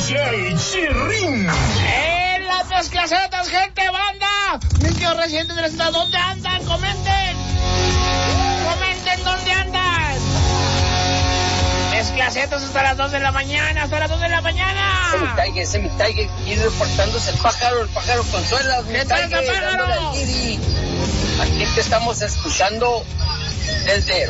DJ Chirrín. En las desclasetas, gente, banda. Niños recientes del estado, ¿dónde andan? Comenten dónde andan. Desclasetas hasta las 2 de la mañana, Semi-Tiger, y reportándose el pájaro Consuela. ¿Qué tal, pájaro? Aquí te estamos escuchando desde